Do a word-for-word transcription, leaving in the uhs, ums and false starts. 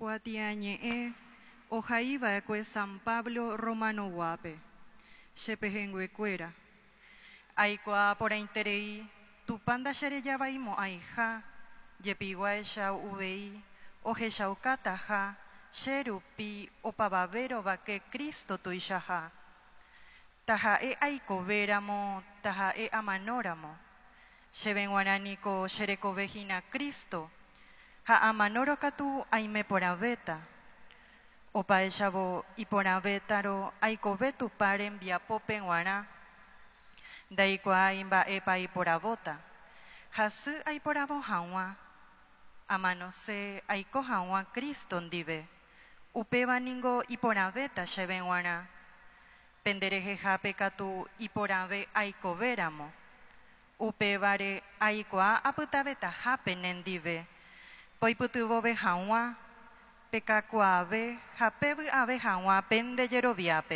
Cuatiañe ojaiva que San Pablo Romano guape, chepejenguecuera. Aikua por interei, tu panda xereyabaimo aija, yepigua esa uvei, ojechaukataja, xerupi opavavero vaque Cristo tuixaja. Taja e aicoveramo, taja e amanóramo. Xevenguanánico xerecovejina Cristo, ha amanoro katu aime poraveta. Opa echavo y poravetaro aikovetu paren viapopen guará. Daikua imba epa y poravota. Hasu ay poravo hawa. Amanose aiko hawa Cristo ndive. Upeva ningo y poraveta xevenguará. Pendereje jape katu y porave aikoveramo. Upevare aikoa aputaveta jape nendive. Poiputuvove hawa. Pekakuave, japevu ave hawa pende yeroviape.